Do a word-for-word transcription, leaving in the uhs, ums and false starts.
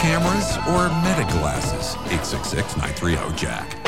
cameras, or Meta glasses? eight six six, nine three zero, Jack.